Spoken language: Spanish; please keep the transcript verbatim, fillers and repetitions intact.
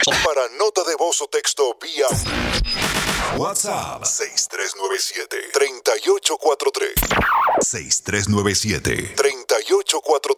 Para nota de voz o texto vía WhatsApp seis tres nueve siete, tres ocho cuatro tres. seis tres nueve siete, tres ocho cuatro tres.